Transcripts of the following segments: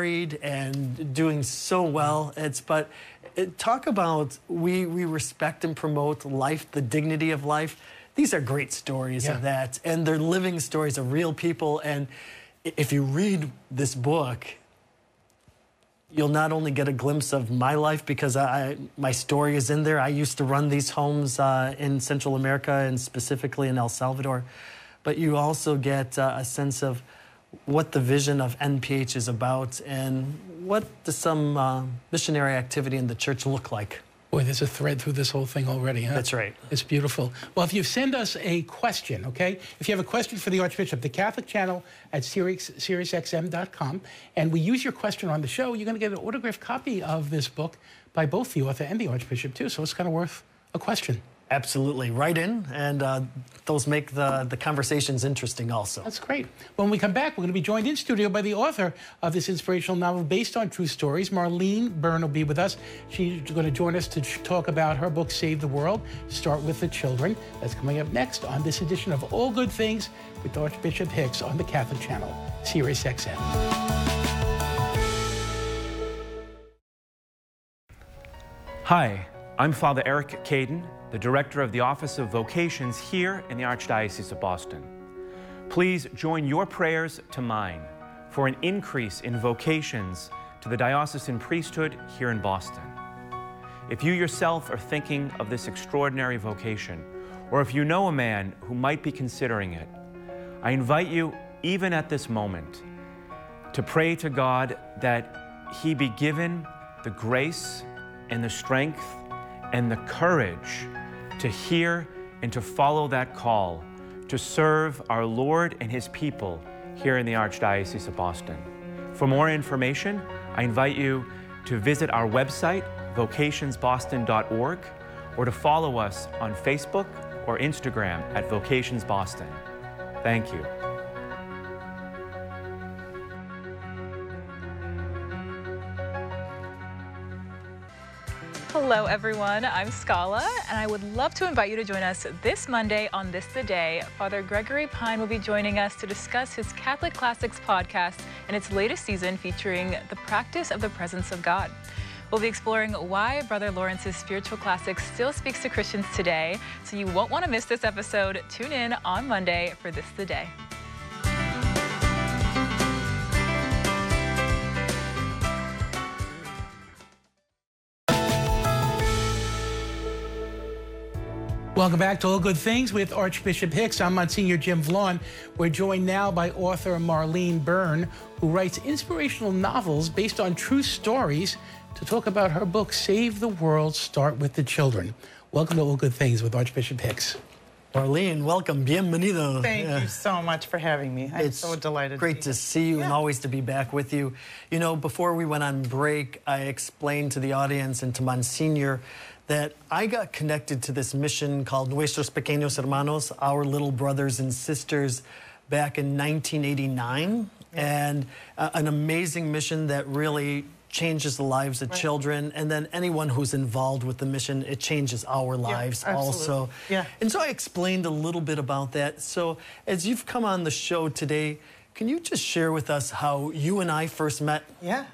married and doing so well. Talk about we respect and promote life, the dignity of life. These are great stories of that, and they're living stories of real people. And if you read this book, you'll not only get a glimpse of my life, because my story is in there. I used to run these homes in Central America and specifically in El Salvador, but you also get a sense of what the vision of NPH is about and what does some missionary activity in the church look like. Boy, there's a thread through this whole thing already, huh? That's right. It's beautiful. Well, if you send us a question, okay? If you have a question for the Archbishop, the Catholic channel at SiriusXM.com, and we use your question on the show, you're going to get an autographed copy of this book by both the author and the Archbishop, too, so it's kind of worth a question. Absolutely. Write in, and those make the conversations interesting also. That's great. When we come back, we're going to be joined in studio by the author of this inspirational novel based on true stories. Marlene Byrne will be with us. She's going to join us to talk about her book, Save the World, Start with the Children. That's coming up next on this edition of All Good Things with Archbishop Hicks on the Catholic Channel, SiriusXM. Hi, I'm Father Eric Caden, the Director of the Office of Vocations here in the Archdiocese of Boston. Please join your prayers to mine for an increase in vocations to the diocesan priesthood here in Boston. If you yourself are thinking of this extraordinary vocation, or if you know a man who might be considering it, I invite you, even at this moment, to pray to God that He be given the grace and the strength and the courage to hear and to follow that call to serve our Lord and His people here in the Archdiocese of Boston. For more information, I invite you to visit our website, vocationsboston.org, or to follow us on Facebook or Instagram at VocationsBoston. Thank you. Hello everyone, I'm Scala, and I would love to invite you to join us this Monday on This the Day. Father Gregory Pine will be joining us to discuss his Catholic Classics podcast and its latest season featuring the practice of the presence of God. We'll be exploring why Brother Lawrence's spiritual classics still speaks to Christians today, so you won't want to miss this episode. Tune in on Monday for This the Day. Welcome back to All Good Things with Archbishop Hicks. I'm Monsignor Jim Vaughn. We're joined now by author Marlene Byrne, who writes inspirational novels based on true stories, to talk about her book, Save the World, Start with the Children. Welcome to All Good Things with Archbishop Hicks. Marlene, welcome. Bienvenido. Thank you so much for having me. I'm so delighted. Great to see you and always to be back with you. You know, before we went on break, I explained to the audience and to Monsignor that I got connected to this mission called Nuestros Pequeños Hermanos, Our Little Brothers and Sisters, back in 1989. And an amazing mission that really changes the lives of children, and then anyone who's involved with the mission, it changes our lives also. And so I explained a little bit about that. So as you've come on the show today, can you just share with us how you and I first met?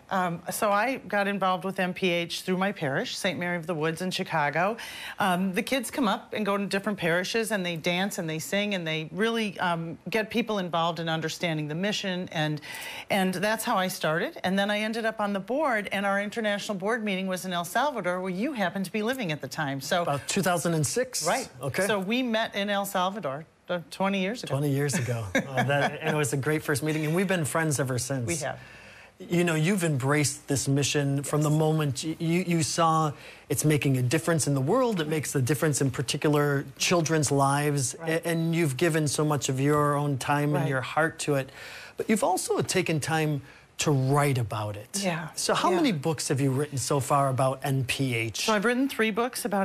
So I got involved with NPH through my parish, St. Mary of the Woods in Chicago. The kids come up and go to different parishes, and they dance and they sing, and they really get people involved in understanding the mission, and that's how I started. And then I ended up on the board, and our international board meeting was in El Salvador, where you happened to be living at the time. So about 2006? Right. Okay. So we met in El Salvador 20 years ago. 20 years ago. And it was a great first meeting, and we've been friends ever since. We have. You know, you've embraced this mission from the moment you saw it's making a difference in the world. It makes a difference in particular children's lives, and you've given so much of your own time and your heart to it. But you've also taken time to write about it. So how many books have you written so far about NPH? So I've written 3 books about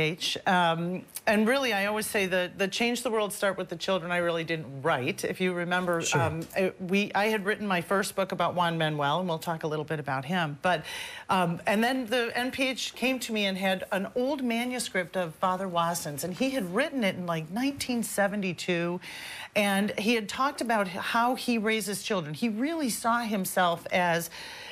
NPH. And really, I always say the Change the World, Start with the Children, I really didn't write. If you remember, I had written my first book about Juan Manuel, and we'll talk a little bit about him. But, and then the NPH came to me and had an old manuscript of Father Wasson's, and he had written it in like 1972. And he had talked about how he raises children. He really saw himself as